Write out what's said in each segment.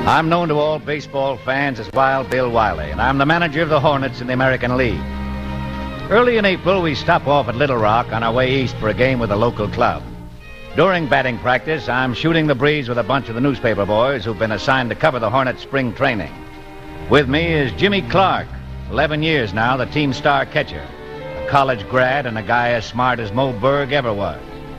I'm known to all baseball fans as Wild Bill Wiley, and I'm the manager of the Hornets in the American League. Early in April, we stop off at Little Rock on our way east for a game with a local club. During batting practice, I'm shooting the breeze with a bunch of the newspaper boys who've been assigned to cover the Hornets' spring training. With me is Jimmy Clark, 11 years now, the team star catcher, a college grad and a guy as smart as Mo Berg ever was.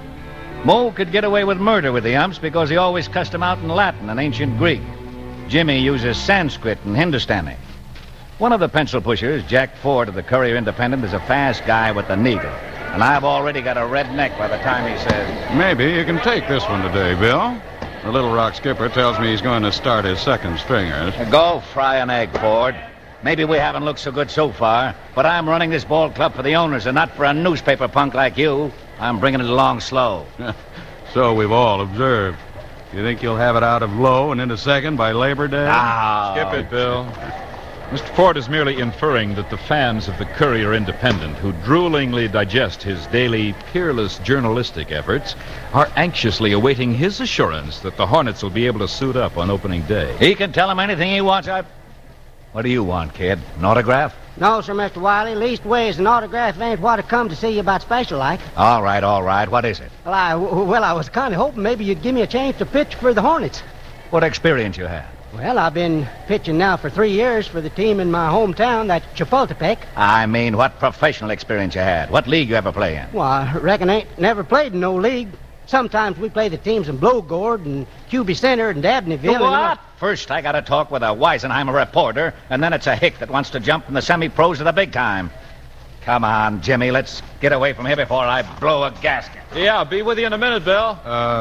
Mo could get away with murder with the umps because he always cussed them out in Latin and ancient Greek. Jimmy uses Sanskrit and Hindustani. One of the pencil pushers, Jack Ford of the Courier Independent, is a fast guy with the needle. And I've already got a red neck by the time he says, "Maybe you can take this one today, Bill. The Little Rock skipper tells me he's going to start his second stringers." Go fry an egg, Ford. Maybe we haven't looked so good so far, but I'm running this ball club for the owners and not for a newspaper punk like you. I'm bringing it along slow. So we've all observed. You think you'll have it out of low and into second by Labor Day? Oh. Skip it, Bill. Mr. Ford is merely inferring that the fans of the Courier Independent, who droolingly digest his daily peerless journalistic efforts, are anxiously awaiting his assurance that the Hornets will be able to suit up on opening day. He can tell him anything he wants. What do you want, kid? An autograph? No, sir, Mr. Wiley. Leastways, an autograph ain't what I come to see you about special like. All right. What is it? Well, I was kind of hoping maybe you'd give me a chance to pitch for the Hornets. What experience you have? Well, I've been pitching now for 3 years for the team in my hometown, that's Chapultepec. I mean, what professional experience you had? What league you ever play in? Well, I reckon I ain't never played in no league. Sometimes we play the teams in Blowgord and QB Center and Dabneyville. What? First, I got to talk with a Weisenheimer reporter, and then it's a hick that wants to jump from the semi-pros to the big time. Come on, Jimmy, let's get away from here before I blow a gasket. Yeah, I'll be with you in a minute, Bill.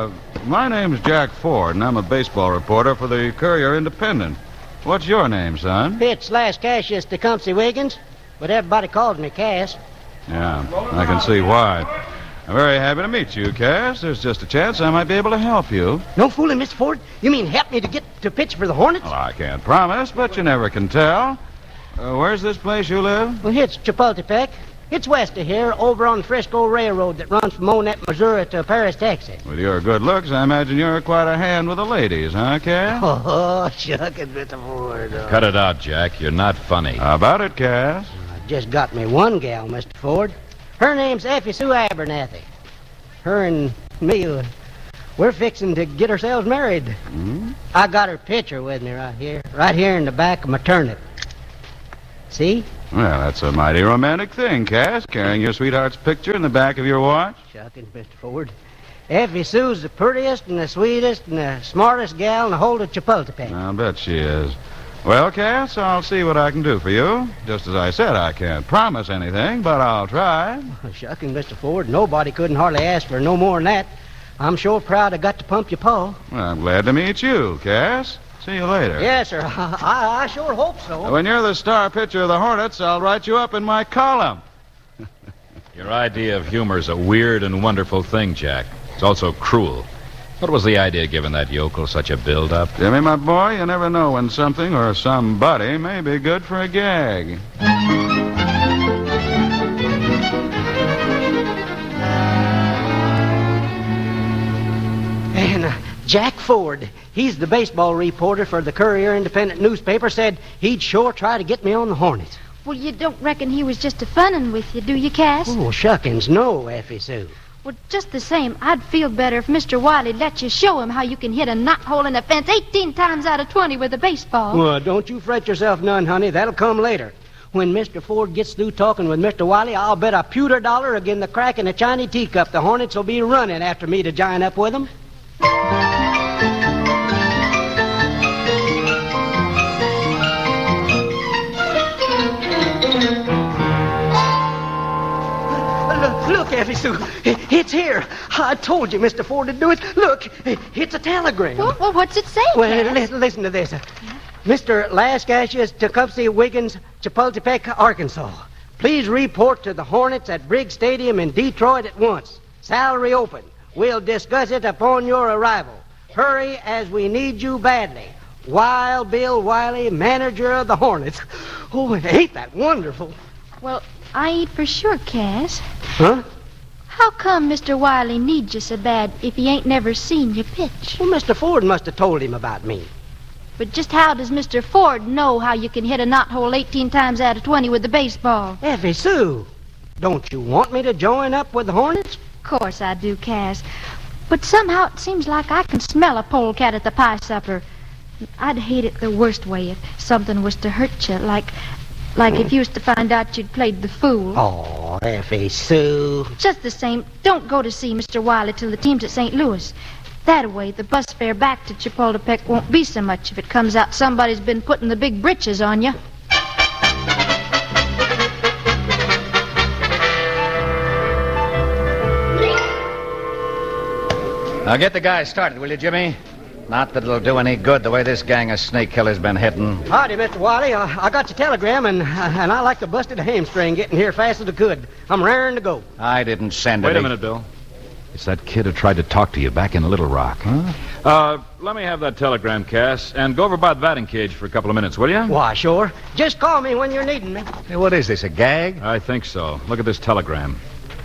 My name's Jack Ford, and I'm a baseball reporter for the Courier Independent. What's your name, son? Pitch / Cassius Tecumseh Wiggins, but everybody calls me Cass. Yeah, I can see why. I'm very happy to meet you, Cass. There's just a chance I might be able to help you. No fooling, Mr. Ford. You mean help me to get to pitch for the Hornets? Well, I can't promise, but you never can tell. Where's this place you live? Well, it's Chapultepec. It's west of here, over on the Frisco Railroad that runs from Monette, Missouri to Paris, Texas. With your good looks, I imagine you're quite a hand with the ladies, huh, Cass? Oh, shucking, Mr. Ford. Cut it out, Jack. You're not funny. How about it, Cass? I just got me one gal, Mr. Ford. Her name's Effie Sue Abernathy. Her and me, we're fixing to get ourselves married. Hmm? I got her picture with me right here in the back of my turnip. See? Well, that's a mighty romantic thing, Cass, carrying your sweetheart's picture in the back of your watch. Shuckins, Mr. Ford. Effie Sue's the prettiest and the sweetest and the smartest gal in the whole of Chapultepec. I'll bet she is. Well, Cass, I'll see what I can do for you. Just as I said, I can't promise anything, but I'll try. Shucking, Mr. Ford, nobody couldn't hardly ask for no more than that. I'm sure proud I got to pump your paw. Well, I'm glad to meet you, Cass. See you later. Yes, sir. I sure hope so. When you're the star pitcher of the Hornets, I'll write you up in my column. Your idea of humor is a weird and wonderful thing, Jack. It's also cruel. What was the idea giving that yokel such a build-up? Jimmy, my boy, you never know when something or somebody may be good for a gag. And Jack Ford, he's the baseball reporter for the Courier Independent newspaper, said he'd sure try to get me on the Hornets. Well, you don't reckon he was just a-funnin' with you, do you, Cass? Oh, shuckins, no, Effie Sue. Well, just the same, I'd feel better if Mr. Wiley let you show him how you can hit a knothole in a fence 18 times out of 20 with a baseball. Well, don't you fret yourself none, honey. That'll come later. When Mr. Ford gets through talking with Mr. Wiley, I'll bet a pewter dollar again the crack in a Chinese teacup the Hornets will be running after me to join up with them. Look, Effie Sue, it's here. I told you Mr. Ford would do it. Look, it's a telegram. Well, what's it say, Well, Cass? listen to this. Mr. Las Cassius Tecumseh Wiggins, Chapultepec, Arkansas. Please report to the Hornets at Briggs Stadium in Detroit at once. Salary open. We'll discuss it upon your arrival. Hurry, as we need you badly. Wild Bill Wiley, manager of the Hornets. Oh, ain't that wonderful? Well, I ain't for sure, Cass. Huh? How come Mr. Wiley needs you so bad if he ain't never seen you pitch? Well, Mr. Ford must have told him about me. But just how does Mr. Ford know how you can hit a knothole 18 times out of 20 with the baseball? Effie Sue, don't you want me to join up with the Hornets? Of course I do, Cass. But somehow it seems like I can smell a polecat at the pie supper. I'd hate it the worst way if something was to hurt you, like if you was to find out you'd played the fool. Oh, Effie Sue. Just the same, don't go to see Mr. Wiley till the team's at St. Louis. That way, the bus fare back to Chapultepec won't be so much if it comes out somebody's been putting the big britches on you. Now get the guys started, will you, Jimmy? Not that it'll do any good the way this gang of snake killers been hitting. Howdy, Mr. Wiley. I got your telegram, and I like to busted a hamstring getting here fast as I could. I'm raring to go. I didn't send it. Wait a minute, Bill. It's that kid who tried to talk to you back in Little Rock. Huh? Let me have that telegram, Cass, and go over by the batting cage for a couple of minutes, will you? Why, sure. Just call me when you're needing me. Hey, what is this, a gag? I think so. Look at this telegram.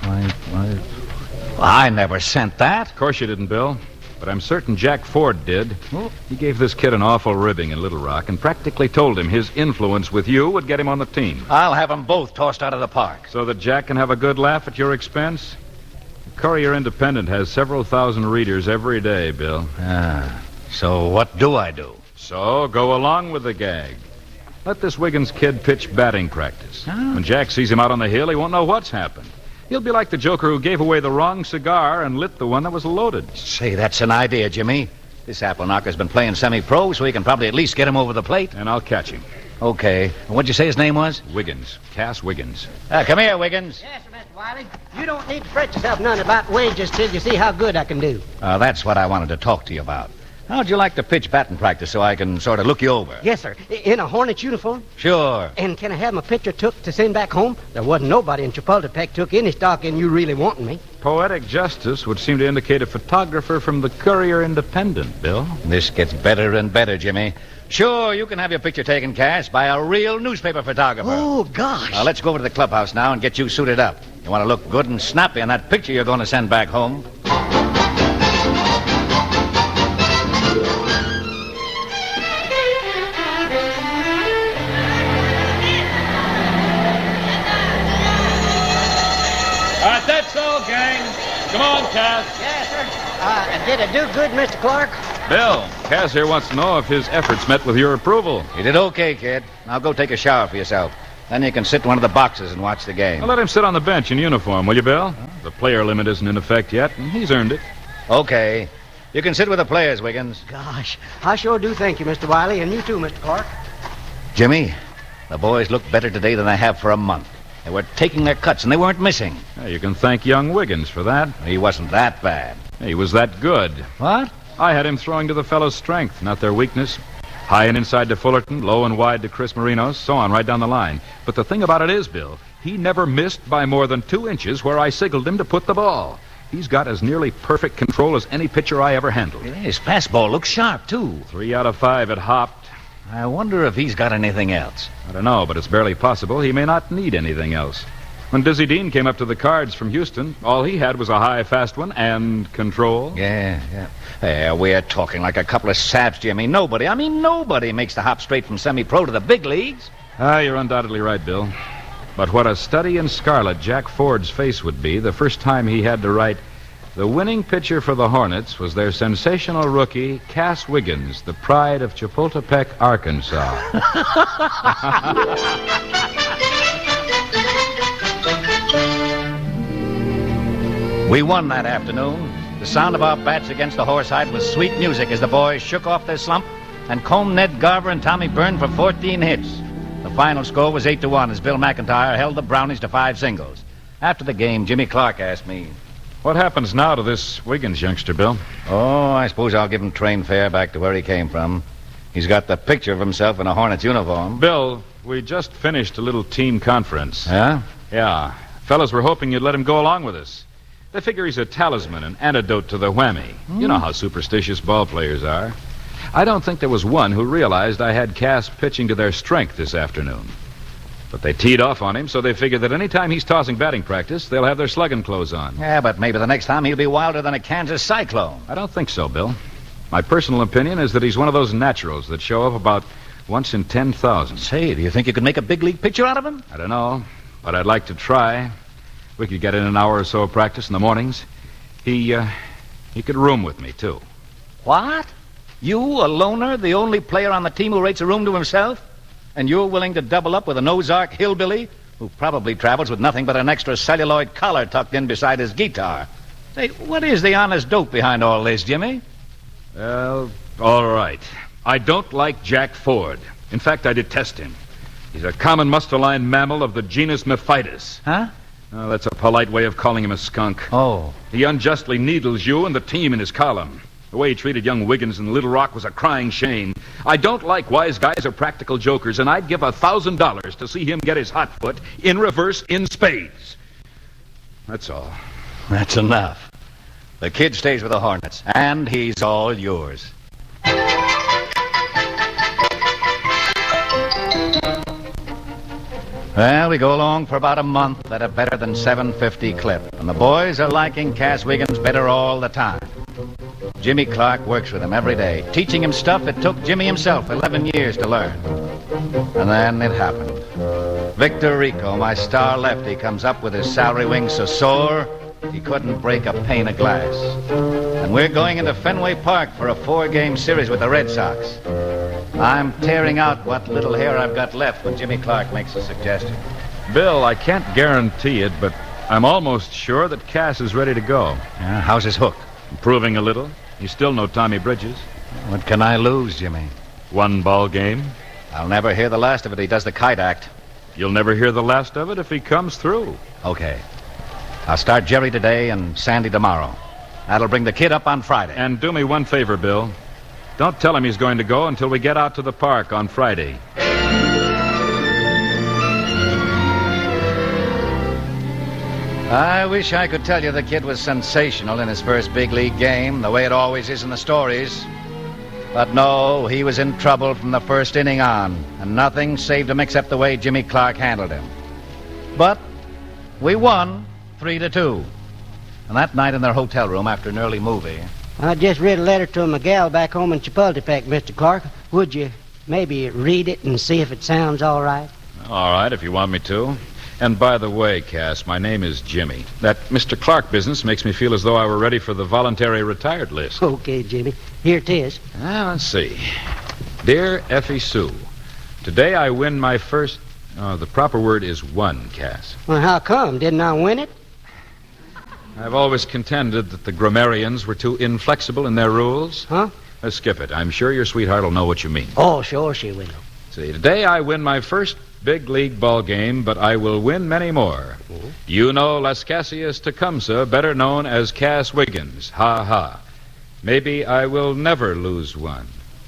I never sent that. Of course you didn't, Bill. But I'm certain Jack Ford did. He gave this kid an awful ribbing in Little Rock and practically told him his influence with you would get him on the team. I'll have them both tossed out of the park. So that Jack can have a good laugh at your expense? The Courier-Independent has several thousand readers every day, Bill. So what do I do? So go along with the gag. Let this Wiggins kid pitch batting practice. When Jack sees him out on the hill, he won't know what's happened. He'll be like the joker who gave away the wrong cigar and lit the one that was loaded. Say, that's an idea, Jimmy. This apple knocker's been playing semi-pro, so we can probably at least get him over the plate. And I'll catch him. Okay. What'd you say his name was? Wiggins. Cass Wiggins. Come here, Wiggins. Yes, sir, Mr. Wiley. You don't need to fret yourself none about wages till you see how good I can do. That's what I wanted to talk to you about. How'd you like to pitch batting practice so I can sort of look you over? Yes, sir. In a Hornets uniform? Sure. And can I have my picture took to send back home? There wasn't nobody in Chapultepec took any stock in you really wanting me. Poetic justice would seem to indicate a photographer from the Courier-Independent, Bill. This gets better and better, Jimmy. Sure, you can have your picture taken, Cass, by a real newspaper photographer. Oh, gosh. Now, let's go over to the clubhouse now and get you suited up. You want to look good and snappy in that picture you're going to send back home. All right, that's all, gang. Come on, Cass. Yes, sir. Did it do good, Mr. Clark? Bill, Cass here wants to know if his efforts met with your approval. You did okay, kid. Now go take a shower for yourself. Then you can sit in one of the boxes and watch the game. Well, let him sit on the bench in uniform, will you, Bill? The player limit isn't in effect yet, and he's earned it. Okay. You can sit with the players, Wiggins. Gosh, I sure do thank you, Mr. Wiley, and you too, Mr. Clark. Jimmy, the boys look better today than they have for a month. They were taking their cuts, and they weren't missing. Hey, you can thank young Wiggins for that. He wasn't that bad. He was that good. What? I had him throwing to the fellows' strength, not their weakness. High and inside to Fullerton, low and wide to Chris Marinos, so on, right down the line. But the thing about it is, Bill, he never missed by more than 2 inches where I signaled him to put the ball. He's got as nearly perfect control as any pitcher I ever handled. His fastball looks sharp, too. 3 out of 5 it hopped. I wonder if he's got anything else. I don't know, but it's barely possible he may not need anything else. When Dizzy Dean came up to the Cards from Houston, all he had was a high, fast one and control. Yeah. Hey, we're talking like a couple of saps, Jimmy. Nobody makes the hop straight from semi-pro to the big leagues. You're undoubtedly right, Bill. But what a study in scarlet Jack Ford's face would be the first time he had to write, the winning pitcher for the Hornets was their sensational rookie, Cass Wiggins, the pride of Chapultepec, Arkansas. We won that afternoon. The sound of our bats against the horsehide was sweet music as the boys shook off their slump and combed Ned Garver and Tommy Byrne for 14 hits. The final score was 8-1 as Bill McIntyre held the Brownies to 5 singles. After the game, Jimmy Clark asked me, What happens now to this Wiggins youngster, Bill? Oh, I suppose I'll give him train fare back to where he came from. He's got the picture of himself in a Hornets uniform. Bill, we just finished a little team conference. Yeah? Yeah. Fellas were hoping you'd let him go along with us. They figure he's a talisman, an antidote to the whammy. You know how superstitious ball players are. I don't think there was one who realized I had Cass pitching to their strength this afternoon. But they teed off on him, so they figured that any time he's tossing batting practice, they'll have their slugging clothes on. Yeah, but maybe the next time he'll be wilder than a Kansas cyclone. I don't think so, Bill. My personal opinion is that he's one of those naturals that show up about once in 10,000. Say, do you think you could make a big league pitcher out of him? I don't know, but I'd like to try. We could get in an hour or so of practice in the mornings. He could room with me, too. What? You, a loner, the only player on the team who rates a room to himself? And you're willing to double up with an Ozark hillbilly who probably travels with nothing but an extra celluloid collar tucked in beside his guitar? Say, what is the honest dope behind all this, Jimmy? Well, all right. I don't like Jack Ford. In fact, I detest him. He's a common muster-line mammal of the genus Mephitis. Huh? Oh, that's a polite way of calling him a skunk. Oh. He unjustly needles you and the team in his column. The way he treated young Wiggins in Little Rock was a crying shame. I don't like wise guys or practical jokers, and I'd give $1,000 to see him get his hot foot in reverse in spades. That's all. That's enough. The kid stays with the Hornets, and he's all yours. Well, we go along for about a month at a better than 750 clip, and the boys are liking Cass Wiggins better all the time. Jimmy Clark works with him every day, teaching him stuff it took Jimmy himself 11 years to learn. And then it happened. Victor Rico, my star lefty, comes up with his salary wings so sore he couldn't break a pane of glass. And we're going into Fenway Park for a 4-game series with the Red Sox. I'm tearing out what little hair I've got left when Jimmy Clark makes a suggestion. Bill, I can't guarantee it, but I'm almost sure that Cass is ready to go. Yeah, how's his hook? Improving a little. He's still no Tommy Bridges. What can I lose, Jimmy? 1 ball game. I'll never hear the last of it. He does the kite act. You'll never hear the last of it if he comes through. Okay. I'll start Jerry today and Sandy tomorrow. That'll bring the kid up on Friday. And do me one favor, Bill. Don't tell him he's going to go until we get out to the park on Friday. I wish I could tell you the kid was sensational in his first big league game, the way it always is in the stories. But no, he was in trouble from the first inning on, and nothing saved him except the way Jimmy Clark handled him. But we won 3-2. And that night in their hotel room after an early movie... I just read a letter to a gal back home in Chapultepec, Mr. Clark. Would you maybe read it and see if it sounds all right? All right, if you want me to. And by the way, Cass, my name is Jimmy. That Mr. Clark business makes me feel as though I were ready for the voluntary retired list. Okay, Jimmy. Here it is. Let's see. Dear Effie Sue, today I win my first... the proper word is won, Cass. Well, how come? Didn't I win it? I've always contended that the grammarians were too inflexible in their rules. Huh? Skip it. I'm sure your sweetheart will know what you mean. Oh, sure she will. See, today I win my first big league ball game, but I will win many more. Mm-hmm. You know Las Cassius Tecumseh, better known as Cass Wiggins. Ha ha. Maybe I will never lose one.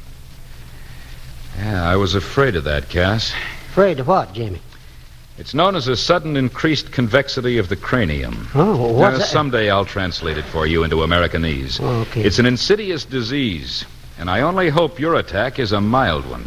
Yeah, I was afraid of that, Cass. Afraid of what, Jimmy? It's known as a sudden increased convexity of the cranium. Oh, what's that? Someday I'll translate it for you into Americanese. Oh, okay. It's an insidious disease, and I only hope your attack is a mild one.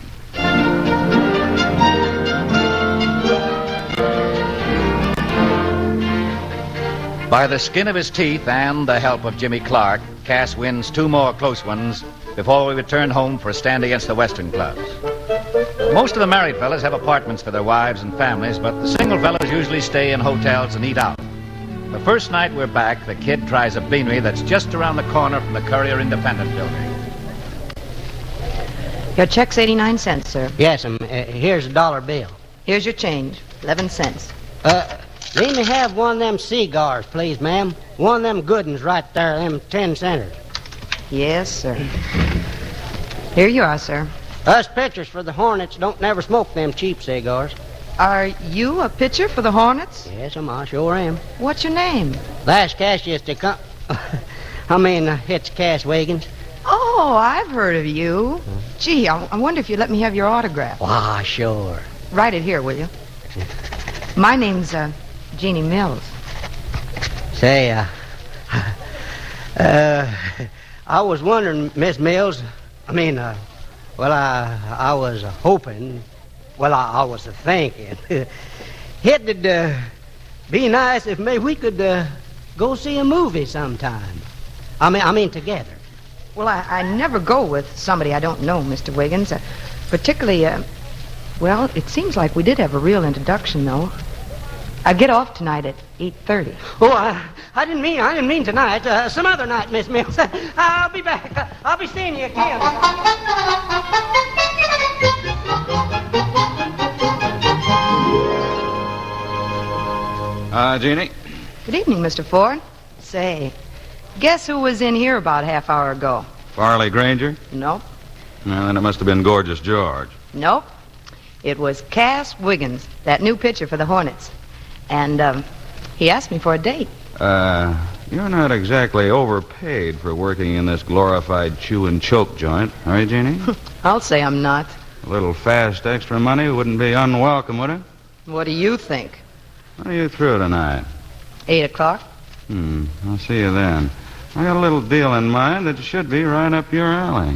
By the skin of his teeth and the help of Jimmy Clark, Cass wins 2 more close ones before we return home for a stand against the Western clubs. Most of the married fellas have apartments for their wives and families, but the single fellas usually stay in hotels and eat out. The first night we're back, the kid tries a beanery that's just around the corner from the Courier Independent building. Your check's 89 cents, sir. Yes, here's a dollar bill. Here's your change, 11 cents. Let me have one of them cigars, please, ma'am. One of them good ones right there, them 10-centers. Yes, sir. Here you are, sir. Us pitchers for the Hornets don't never smoke them cheap cigars. Are you a pitcher for the Hornets? Yes, I sure am. What's your name? Last Cassius to come... it's Cass Wiggins. Oh, I've heard of you. Gee, I wonder if you'd let me have your autograph. Why, sure. Write it here, will you? My name's, Jeannie Mills. Say, I was wondering, Miss Mills, I was hoping, I was thinking, it'd be nice if maybe we could go see a movie sometime. I mean together. Well, I never go with somebody I don't know, Mr. Wiggins. Particularly, well, it seems like we did have a real introduction, though. I get off tonight at 8:30. Oh, I didn't mean tonight. Some other night, Miss Mills. I'll be back. I'll be seeing you again. Jeannie? Good evening, Mr. Ford. Say, guess who was in here about a half hour ago? Farley Granger? Nope. Well, then it must have been Gorgeous George. Nope. It was Cass Wiggins, that new pitcher for the Hornets. And, he asked me for a date. You're not exactly overpaid for working in this glorified chew and choke joint, are you, Jeannie? I'll say I'm not. A little fast extra money wouldn't be unwelcome, would it? What do you think? When are you through tonight? 8 o'clock? I'll see you then. I got a little deal in mind that should be right up your alley.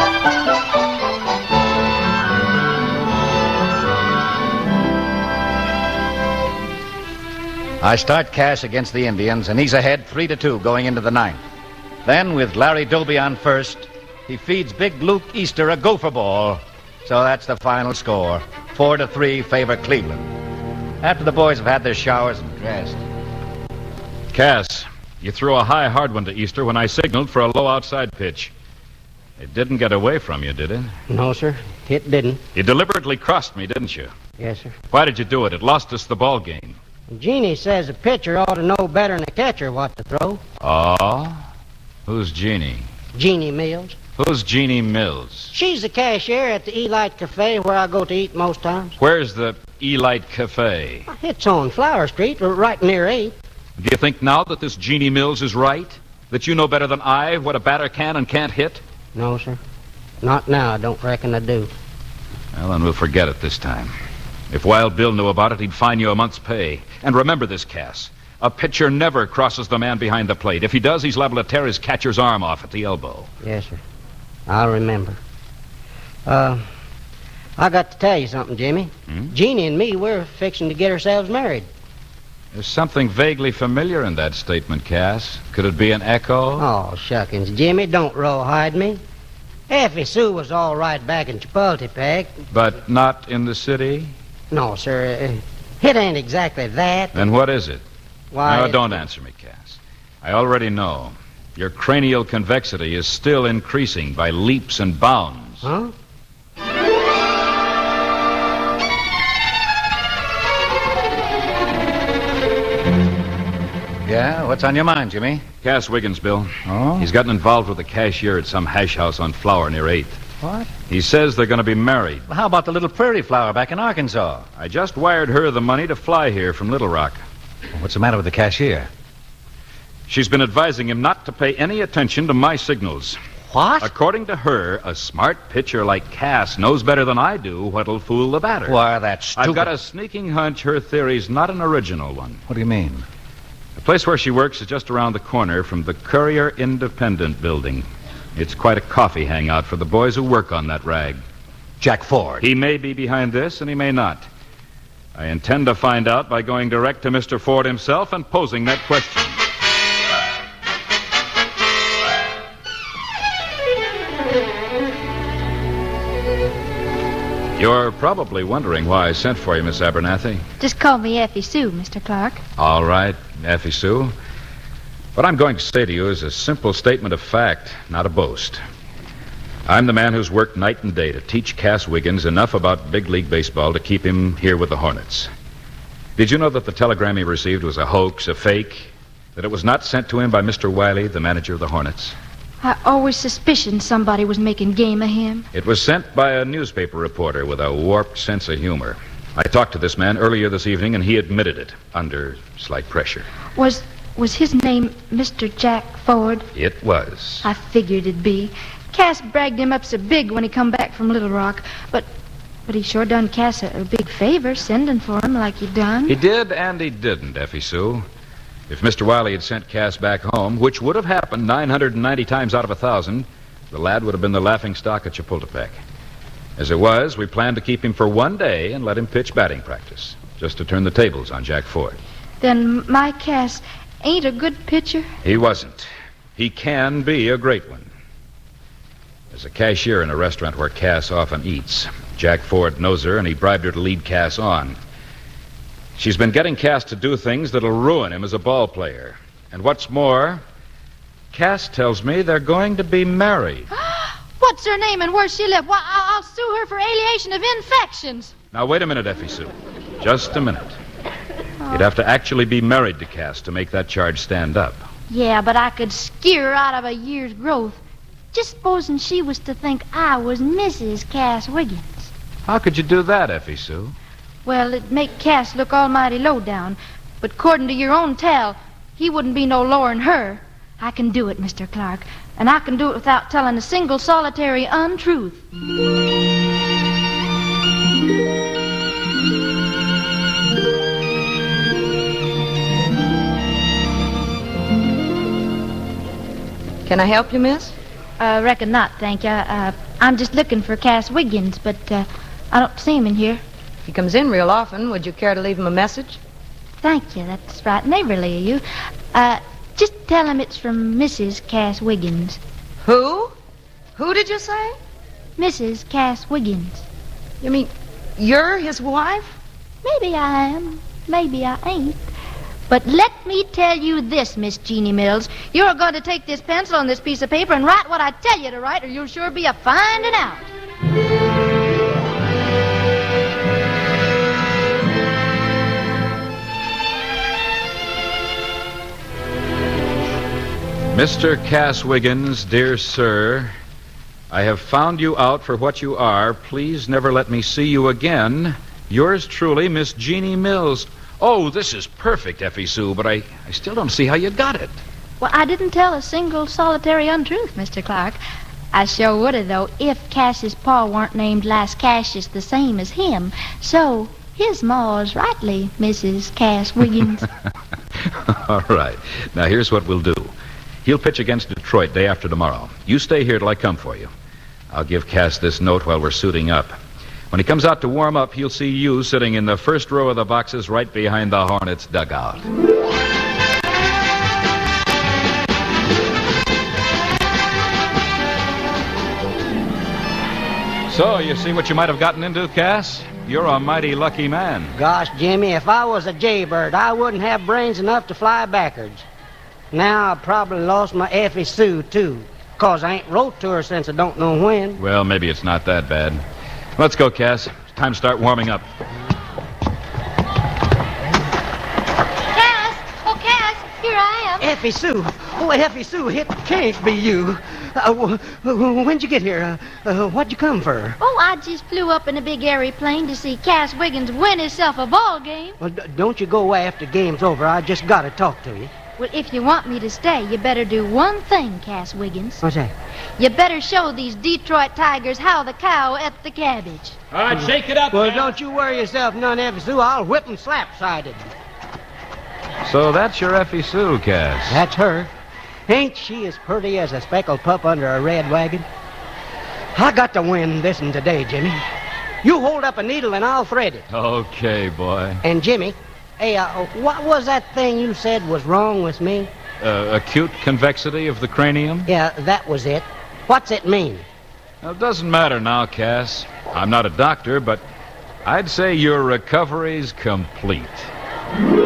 I start Cass against the Indians, and he's ahead 3-2 going into the ninth. Then, with Larry Doby on first, he feeds Big Luke Easter a gopher ball. So that's the final score. 4-3 favor Cleveland. After the boys have had their showers and dressed. Cass, you threw a high hard one to Easter when I signaled for a low outside pitch. It didn't get away from you, did it? No, sir. It didn't. You deliberately crossed me, didn't you? Yes, sir. Why did you do it? It lost us the ball game. Jeannie says a pitcher ought to know better than a catcher what to throw. Oh? Who's Jeannie? Jeannie Mills. Who's Jeannie Mills? She's the cashier at the Elite Cafe where I go to eat most times. Where's the Elite Cafe? It's on Flower Street, right near 8. Do you think now that this Jeannie Mills is right? That you know better than I what a batter can and can't hit? No, sir. Not now, I don't reckon I do. Well, then we'll forget it this time. If Wild Bill knew about it, he'd fine you a month's pay. And remember this, Cass. A pitcher never crosses the man behind the plate. If he does, he's liable to tear his catcher's arm off at the elbow. Yes, sir. I'll remember. I got to tell you something, Jimmy. Jeannie and me, we're fixing to get ourselves married. There's something vaguely familiar in that statement, Cass. Could it be an echo? Oh, shuckins, Jimmy, don't rawhide me. Effie Sue was all right back in Chapultepec. But not in the city? No, sir. It ain't exactly that. Then what is it? Why? No, don't answer me, Cass. I already know. Your cranial convexity is still increasing by leaps and bounds. Huh? Yeah? What's on your mind, Jimmy? Cass Wiggins, Bill. Oh? He's gotten involved with the cashier at some hash house on Flower near 8th. What? He says they're going to be married. Well, how about the little prairie flower back in Arkansas? I just wired her the money to fly here from Little Rock. What's the matter with the cashier? She's been advising him not to pay any attention to my signals. What? According to her, a smart pitcher like Cass knows better than I do what'll fool the batter. Why, that's stupid. I've got a sneaking hunch her theory's not an original one. What do you mean? The place where she works is just around the corner from the Courier Independent building. It's quite a coffee hangout for the boys who work on that rag. Jack Ford. He may be behind this, and he may not. I intend to find out by going direct to Mr. Ford himself and posing that question. You're probably wondering why I sent for you, Miss Abernathy. Just call me Effie Sue, Mr. Clark. All right, Effie Sue. What I'm going to say to you is a simple statement of fact, not a boast. I'm the man who's worked night and day to teach Cass Wiggins enough about big league baseball to keep him here with the Hornets. Did you know that the telegram he received was a hoax, a fake? That it was not sent to him by Mr. Wiley, the manager of the Hornets? I always suspicioned somebody was making game of him. It was sent by a newspaper reporter with a warped sense of humor. I talked to this man earlier this evening, and he admitted it, under slight pressure. Was his name Mr. Jack Ford? It was. I figured it'd be. Cass bragged him up so big when he come back from Little Rock, but he sure done Cass a big favor sending for him like he done. He did and he didn't, Effie Sue. If Mr. Wiley had sent Cass back home, which would have happened 990 times out of 1,000, the lad would have been the laughingstock at Chapultepec. As it was, we planned to keep him for one day and let him pitch batting practice, just to turn the tables on Jack Ford. Then my Cass ain't a good pitcher? He wasn't. He can be a great one. There's a cashier in a restaurant where Cass often eats. Jack Ford knows her, and he bribed her to lead Cass on. She's been getting Cass to do things that'll ruin him as a ball player. And what's more, Cass tells me they're going to be married. What's her name and where she live? Why, I'll sue her for alienation of infections. Now, wait a minute, Effie Sue. Just a minute. You'd have to actually be married to Cass to make that charge stand up. Yeah, but I could skewer her out of a year's growth. Just supposing she was to think I was Mrs. Cass Wiggins. How could you do that, Effie Sue? Well, it'd make Cass look almighty low down. But according to your own tell, he wouldn't be no lower'n her. I can do it, Mr. Clark. And I can do it without telling a single solitary untruth. Can I help you, miss? Reckon not, thank you. I'm just looking for Cass Wiggins, but I don't see him in here. He comes in real often. Would you care to leave him a message? Thank you, that's right neighborly of you. Just tell him it's from Mrs. Cass Wiggins. Who? Who did you say? Mrs. Cass Wiggins. You mean you're his wife? Maybe I am, maybe I ain't. But let me tell you this, Miss Jeannie Mills. You're going to take this pencil and this piece of paper and write what I tell you to write, or you'll sure be a finding out. Mr. Cass Wiggins, dear sir, I have found you out for what you are. Please never let me see you again. Yours truly, Miss Jeannie Mills. Oh, this is perfect, Effie Sue, but I still don't see how you got it. Well, I didn't tell a single solitary untruth, Mr. Clark. I sure would have, though, if Cass's pa weren't named Las Cassius the same as him. So, his ma's rightly Mrs. Cass Wiggins. All right. Now, here's what we'll do. He'll pitch against Detroit day after tomorrow. You stay here till I come for you. I'll give Cass this note while we're suiting up. When he comes out to warm up, he'll see you sitting in the first row of the boxes right behind the Hornets' dugout. So, you see what you might have gotten into, Cass? You're a mighty lucky man. Gosh, Jimmy, if I was a jaybird, I wouldn't have brains enough to fly backwards. Now I probably lost my Effie Sue, too, 'cause I ain't wrote to her since I don't know when. Well, maybe it's not that bad. Let's go, Cass. It's time to start warming up. Cass! Oh, Cass, here I am. Effie Sue! Oh, Effie Sue, it can't be you. When'd you get here? What'd you come for? Oh, I just flew up in a big airy plane to see Cass Wiggins win himself a ball game. Well, don't you go away after the game's over. I just gotta talk to you. Well, if you want me to stay, you better do one thing, Cass Wiggins. What's that? You better show these Detroit Tigers how the cow ate the cabbage. All right, shake it up, Well, Cass. don't you worry yourself none, Effie Sue. I'll whip 'em slap-sided. So that's your Effie Sue, Cass. That's her. Ain't she as pretty as a speckled pup under a red wagon? I got to win this one today, Jimmy. You hold up a needle and I'll thread it. Okay, boy. And Jimmy, hey, what was that thing you said was wrong with me? Acute convexity of the cranium? Yeah, that was it. What's it mean? Well, it doesn't matter now, Cass. I'm not a doctor, but I'd say your recovery's complete.